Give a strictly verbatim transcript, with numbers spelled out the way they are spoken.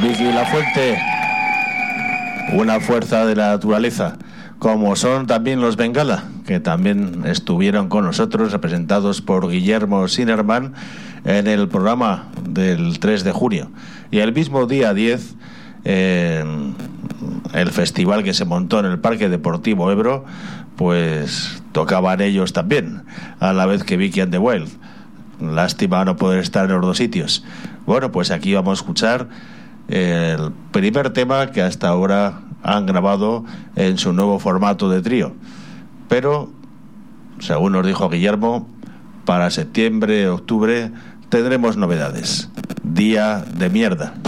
Vicky Lafuente, una fuerza de la naturaleza, como son también los Bengala, que también estuvieron con nosotros, representados por Guillermo Sinerman, en el programa del tres de junio. Y el mismo día diez, eh, el festival que se montó en el Parque Deportivo Ebro, pues tocaban ellos también, a la vez que Vicky and the Wild. Lástima no poder estar en los dos sitios. Bueno, pues aquí vamos a escuchar el primer tema que hasta ahora han grabado en su nuevo formato de trío. Pero, según nos dijo Guillermo, para septiembre, octubre tendremos novedades. Día de mierda.